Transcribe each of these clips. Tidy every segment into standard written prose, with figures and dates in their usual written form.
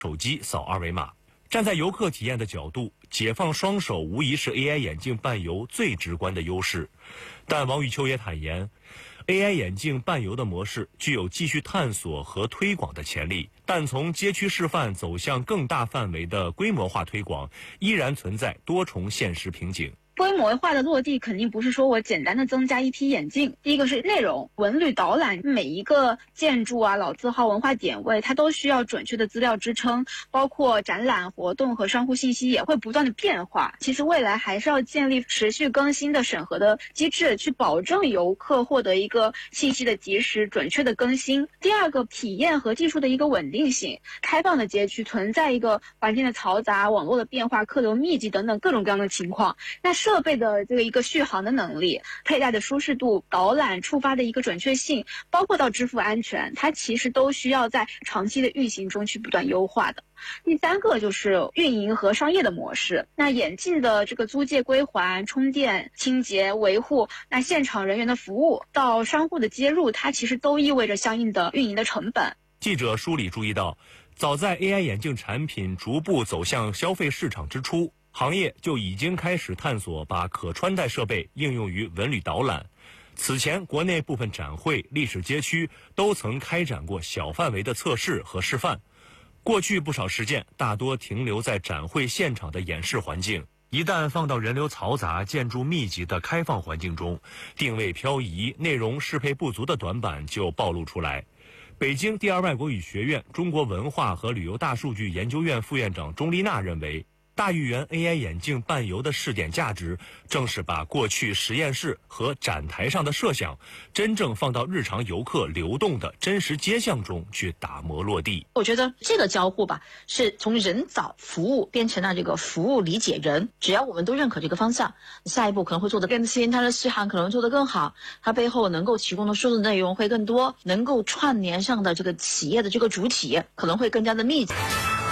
手机扫二维码。站在游客体验的角度，解放双手无疑是 AI 眼镜伴游最直观的优势。但王宇秋也坦言， AI 眼镜伴游的模式具有继续探索和推广的潜力，但从街区示范走向更大范围的规模化推广，依然存在多重现实瓶颈。 规模化的落地肯定不是说我简单的增加一批眼镜，第一个是内容，文旅导览每一个建筑啊、老字号、文化点位，它都需要准确的资料支撑，包括展览活动和商户信息也会不断的变化。其实未来还是要建立持续更新的审核的机制，去保证游客获得一个信息的及时准确的更新。第二个，体验和技术的一个稳定性，开放的街区存在一个环境的嘈杂、网络的变化、客流密集等等各种各样的情况，那设备的这个一个续航的能力、佩戴的舒适度、导览触发的一个准确性，包括到支付安全，它其实都需要在长期的运行中去不断优化的。第三个就是运营和商业的模式，那眼镜的这个租借归还、充电、清洁、维护，那现场人员的服务到商户的接入，它其实都意味着相应的运营的成本。 记者梳理注意到，早在 AI 眼镜产品逐步走向消费市场之初，行业就已经开始探索把可穿戴设备应用于文旅导览。此前，国内部分展会、历史街区都曾开展过小范围的测试和示范。过去不少实践大多停留在展会现场的演示环境，一旦放到人流嘈杂、建筑密集的开放环境中，定位漂移、内容适配不足的短板就暴露出来。北京第二外国语学院中国文化和旅游大数据研究院副院长钟丽娜认为，大豫园 AI 眼镜伴游的试点价值，正是把过去实验室和展台上的设想，真正放到日常游客流动的真实街巷中去打磨落地。 我觉得这个交互吧，是从人找服务变成了这个服务理解人。只要我们都认可这个方向，下一步可能会做得更新，它的续航可能会做得更好，它背后能够提供的数字内容会更多，能够串联上的这个企业的这个主体可能会更加的密集。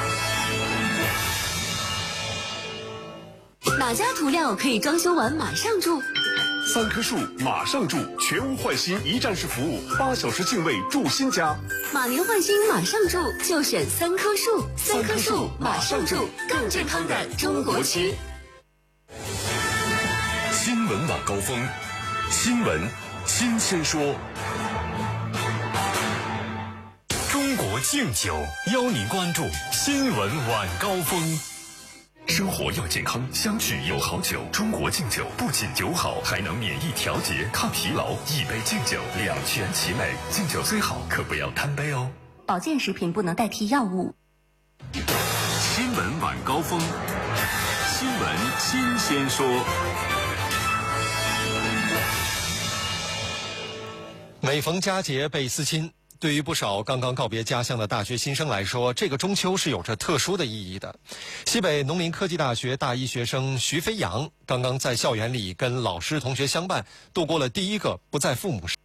哪家涂料可以装修完马上住 ？3棵树马上住，全屋换新一站式服务，8小时净位住新家。 马年换新马上住，就选3棵树。3棵树马上住，更健康的中国区。 新闻晚高峰，新闻新鲜说。中国敬酒邀您关注新闻晚高峰。生活要健康，相聚有好酒。中国敬酒不仅酒好，还能免疫调节、抗疲劳。一杯敬酒，两全其美。敬酒最好，可不要贪杯哦。 保健食品不能代替药物。 新闻晚高峰，新闻新鲜说。 每逢佳节倍思亲，对于不少刚刚告别家乡的大学新生来说，这个中秋是有着特殊的意义的。西北农林科技大学大一学生徐飞扬刚刚在校园里跟老师同学相伴，度过了第一个不在父母身。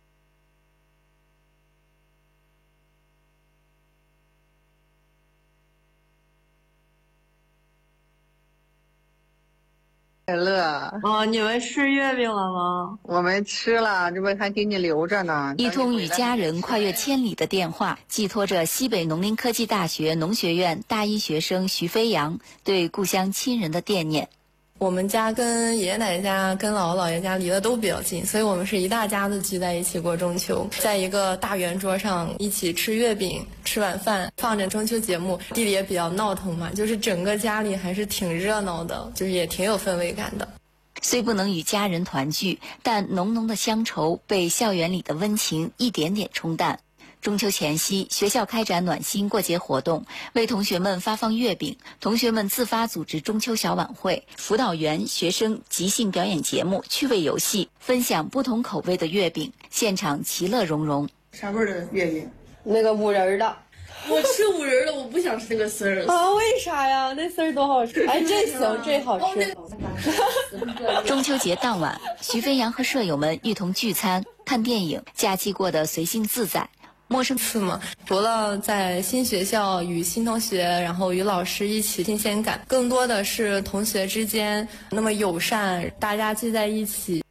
快乐哦！你们吃月饼了吗？ 我们吃了，这不还给你留着呢。 一通与家人跨越千里的电话，寄托着西北农林科技大学农学院大一学生徐飞扬对故乡亲人的惦念。 我们家跟爷爷奶奶家、跟姥姥姥爷家离得都比较近，所以我们是一大家子聚在一起过中秋，在一个大圆桌上一起吃月饼、吃晚饭，放着中秋节目。地里也比较闹腾嘛，就是整个家里还是挺热闹的，就是也挺有氛围感的。 虽不能与家人团聚，但浓浓的乡愁被校园里的温情一点点冲淡。中秋前夕，学校开展暖心过节活动，为同学们发放月饼，同学们自发组织中秋小晚会，辅导员、学生即兴表演节目、趣味游戏，分享不同口味的月饼，现场其乐融融。 啥味儿的月饼？ 那个五仁的。 我吃五仁的，我不想吃那个丝儿啊！为啥呀？那丝儿多好吃！哎，这行，这好吃。 中秋节当晚，徐飞扬和舍友们一同聚餐、看电影，假期过得随性自在。陌生次嘛，除了在新学校与新同学，然后与老师一起新鲜感，更多的是同学之间那么友善，大家聚在一起